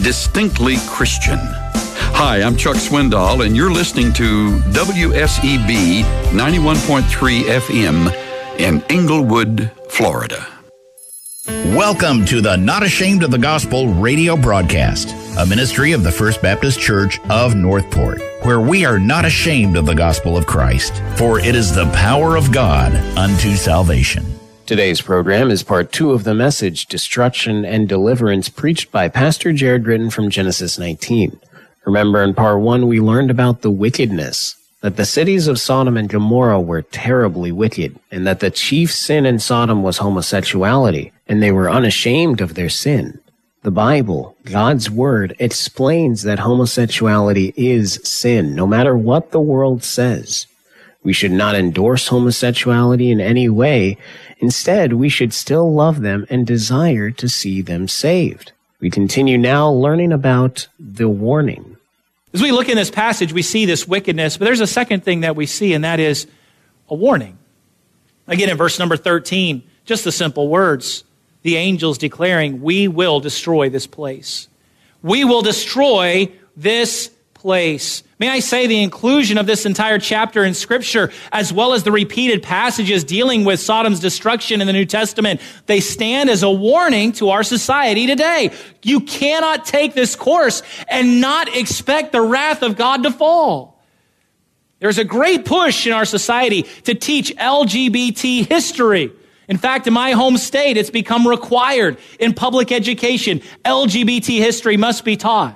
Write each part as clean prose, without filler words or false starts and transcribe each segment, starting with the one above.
distinctly Christian. Hi, I'm Chuck Swindoll, and you're listening to WSEB 91.3 FM in Englewood, Florida. Welcome to the Not Ashamed of the Gospel radio broadcast, a ministry of the First Baptist Church of Northport, where we are not ashamed of the gospel of Christ, for it is the power of God unto salvation. Today's program is part 2 of the message, Destruction and Deliverance, preached by Pastor Jared Britton from Genesis 19. Remember, in part 1, we learned about the wickedness, that the cities of Sodom and Gomorrah were terribly wicked, and that the chief sin in Sodom was homosexuality, and they were unashamed of their sin. The Bible, God's Word, explains that homosexuality is sin, no matter what the world says. We should not endorse homosexuality in any way. Instead, we should still love them and desire to see them saved. We continue now learning about the warning. As we look in this passage, we see this wickedness, but there's a second thing that we see, and that is a warning. Again, in verse number 13, just the simple words, the angels declaring, we will destroy this place. We will destroy this place. May I say the inclusion of this entire chapter in Scripture, as well as the repeated passages dealing with Sodom's destruction in the New Testament, they stand as a warning to our society today. You cannot take this course and not expect the wrath of God to fall. There's a great push in our society to teach LGBT history. In fact, in my home state, it's become required in public education. LGBT history must be taught.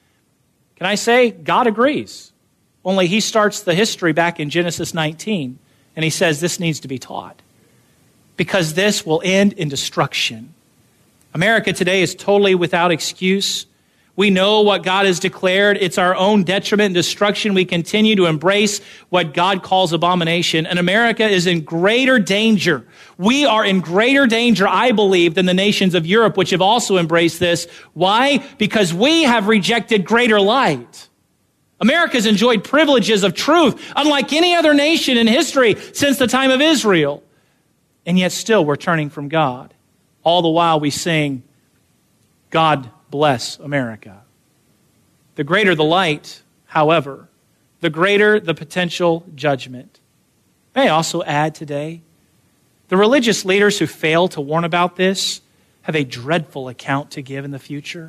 Can I say God agrees? Only he starts the history back in Genesis 19, and he says this needs to be taught because this will end in destruction. America today is totally without excuse. We know what God has declared. It's our own detriment and destruction. We continue to embrace what God calls abomination. And America is in greater danger. We are in greater danger, I believe, than the nations of Europe, which have also embraced this. Why? Because we have rejected greater light. America's enjoyed privileges of truth, unlike any other nation in history since the time of Israel. And yet still we're turning from God. All the while we sing, God bless America. The greater the light, however, the greater the potential judgment. May I also add today, the religious leaders who fail to warn about this have a dreadful account to give in the future.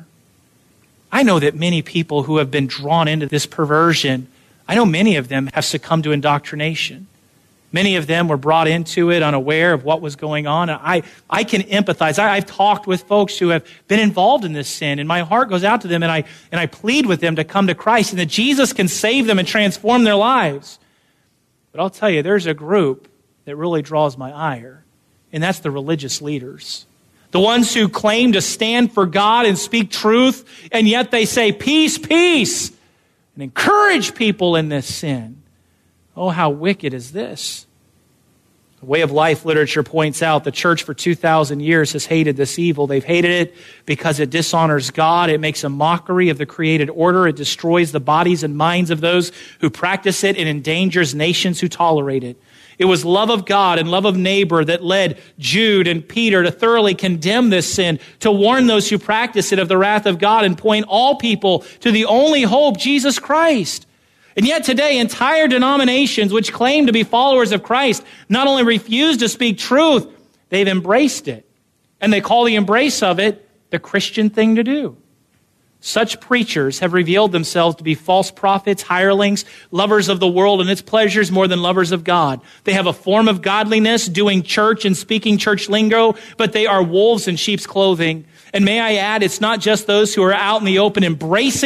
I know that many people who have been drawn into this perversion, I know many of them have succumbed to indoctrination. Many of them were brought into it unaware of what was going on. And I can empathize. I've talked with folks who have been involved in this sin, and my heart goes out to them, and I plead with them to come to Christ and that Jesus can save them and transform their lives. But I'll tell you, there's a group that really draws my ire, and that's the religious leaders. The ones who claim to stand for God and speak truth, and yet they say, peace, peace, and encourage people in this sin. Oh, how wicked is this? The Way of Life literature points out the church for 2,000 years has hated this evil. They've hated it because it dishonors God. It makes a mockery of the created order. It destroys the bodies and minds of those who practice it and endangers nations who tolerate it. It was love of God and love of neighbor that led Jude and Peter to thoroughly condemn this sin, to warn those who practice it of the wrath of God and point all people to the only hope, Jesus Christ. And yet today, entire denominations which claim to be followers of Christ not only refuse to speak truth, they've embraced it. And they call the embrace of it the Christian thing to do. Such preachers have revealed themselves to be false prophets, hirelings, lovers of the world and its pleasures more than lovers of God. They have a form of godliness, doing church and speaking church lingo, but they are wolves in sheep's clothing. And may I add, it's not just those who are out in the open embracing